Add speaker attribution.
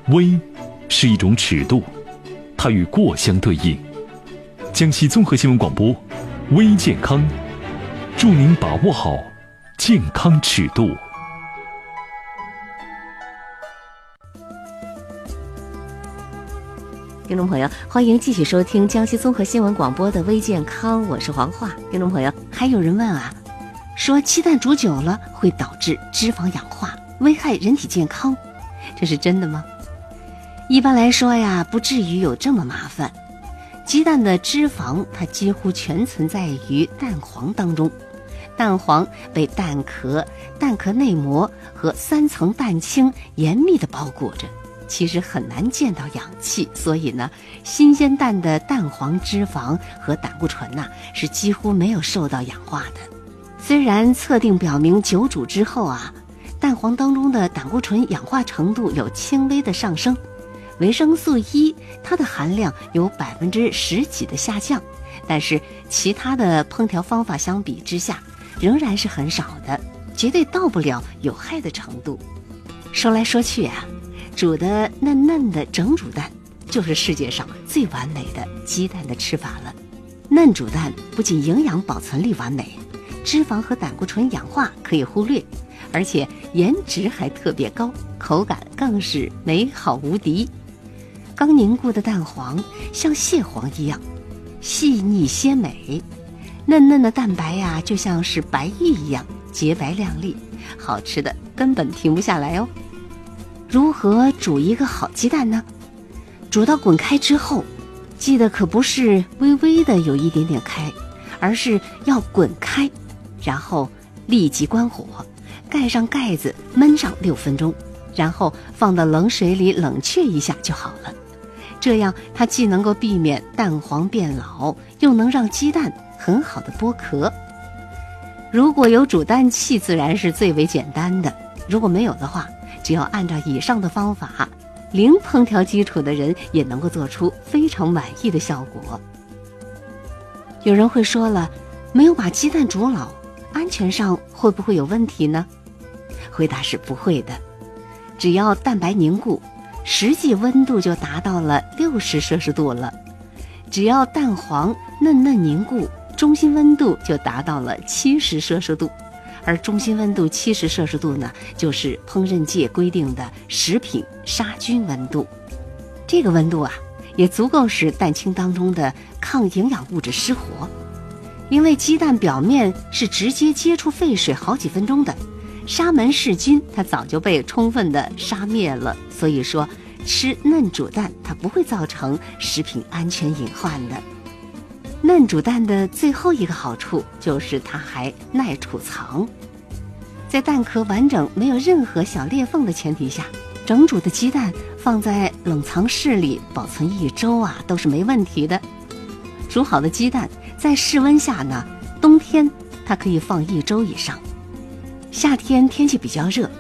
Speaker 1: 微是一种尺度，它与过相对应。江西综合新闻广播，微健康，祝您把握好健康尺度。
Speaker 2: 听众朋友，欢迎继续收听江西综合新闻广播的微健康，我是黄华。听众朋友，还有人问啊，说鸡蛋煮久了会导致脂肪氧化，危害人体健康，这是真的吗？一般来说呀，不至于有这么麻烦。鸡蛋的脂肪它几乎全存在于蛋黄当中，蛋黄被蛋壳内膜和3层蛋清严密地包裹着，其实很难见到氧气，所以呢，新鲜蛋的蛋黄脂肪和胆固醇是几乎没有受到氧化的。虽然测定表明久煮之后蛋黄当中的胆固醇氧化程度有轻微的上升，维生素 E 它的含量有10%几的下降，但是其他的烹调方法相比之下仍然是很少的，绝对到不了有害的程度。说来说去煮的嫩嫩的整煮蛋就是世界上最完美的鸡蛋的吃法了。嫩煮蛋不仅营养保存力完美，脂肪和胆固醇氧化可以忽略，而且颜值还特别高，口感更是美好无敌。刚凝固的蛋黄像蟹黄一样细腻鲜美，嫩嫩的蛋白就像是白玉一样洁白亮丽，好吃的根本停不下来哦。如何煮一个好鸡蛋呢？煮到滚开之后，记得可不是微微的有一点点开，而是要滚开，然后立即关火，盖上盖子焖上6分钟，然后放到冷水里冷却一下就好了。这样它既能够避免蛋黄变老，又能让鸡蛋很好的剥壳。如果有煮蛋器，自然是最为简单的，如果没有的话，只要按照以上的方法，零烹调基础的人也能够做出非常满意的效果。有人会说了，没有把鸡蛋煮老，安全上会不会有问题呢？回答是不会的，只要蛋白凝固，实际温度就达到了60摄氏度了。只要蛋黄嫩嫩凝固，中心温度就达到了70摄氏度。而中心温度70摄氏度呢，就是烹饪界规定的食品杀菌温度。这个温度也足够使蛋清当中的抗营养物质失活。因为鸡蛋表面是直接接触沸水好几分钟的，沙门氏菌它早就被充分的杀灭了，所以说吃嫩煮蛋它不会造成食品安全隐患的。嫩煮蛋的最后一个好处就是它还耐储藏，在蛋壳完整没有任何小裂缝的前提下，整煮的鸡蛋放在冷藏室里保存1周都是没问题的。煮好的鸡蛋在室温下呢，冬天它可以放1周以上。夏天天气比较热，